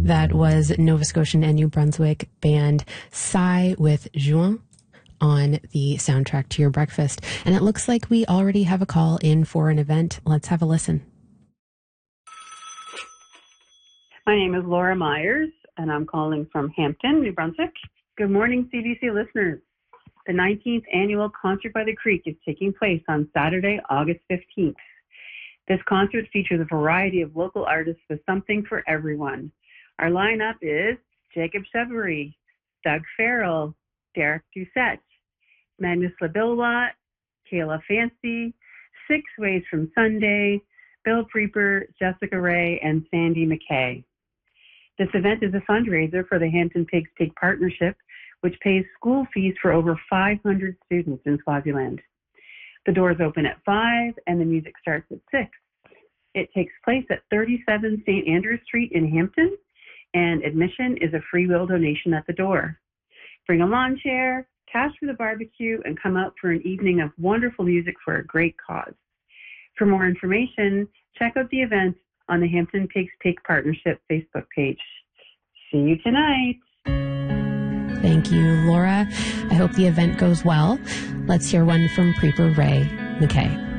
That was Nova Scotian and New Brunswick band Psy with Juin on the soundtrack to your breakfast. And it looks like we already have a call in for an event. Let's have a listen. My name is Laura Myers, and I'm calling from Hampton, New Brunswick. Good morning, CBC listeners. The 19th annual Concert by the Creek is taking place on Saturday, August 15th. This concert features a variety of local artists with something for everyone. Our lineup is Jacob Chevary, Doug Farrell, Derek Doucette, Magnus Labilwa, Kayla Fancy, Six Ways from Sunday, Bill Preeper, Jessica Ray, and Sandy McKay. This event is a fundraiser for the Hampton Pigs Pig Partnership, which pays school fees for over 500 students in Swaziland. The doors open at 5 and the music starts at 6. It takes place at 37 St. Andrew Street in Hampton, and admission is a free will donation at the door. Bring a lawn chair, cash for the barbecue, and come out for an evening of wonderful music for a great cause. For more information, check out the event on the Hampton Pigs Pig Partnership Facebook page. See you tonight. Thank you, Laura. I hope the event goes well. Let's hear one from Preeper Ray McKay.